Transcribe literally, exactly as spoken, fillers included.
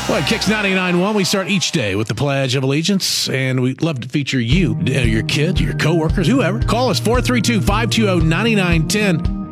Well, at Kicks ninety-nine point one, we start each day with the Pledge of Allegiance, and we'd love to feature you, uh, your kids, your coworkers, whoever. Call us four three two, five two zero, nine nine one zero.